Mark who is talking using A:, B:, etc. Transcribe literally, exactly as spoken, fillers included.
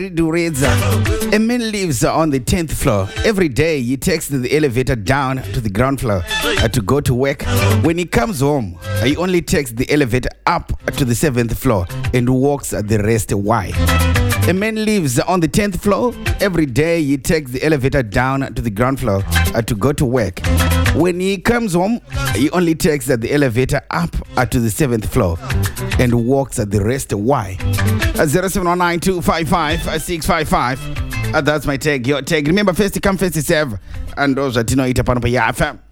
A: Do reads, uh, a man lives uh, on the tenth floor. Every day he takes the elevator down to the ground floor uh, to go to work. When he comes home, uh, he only takes the elevator up to the seventh floor and walks uh, the rest. Why? A man lives on the tenth floor. Every day he takes the elevator down to the ground floor uh, to go to work. When he comes home, he only takes uh, the elevator up uh, to the seventh floor and walks uh, the rest. Why? Uh, zero seven one nine two five five six five five. Uh, that's my tag. Your tag. Remember, first to come, first to serve. And those that you know, it upon F M.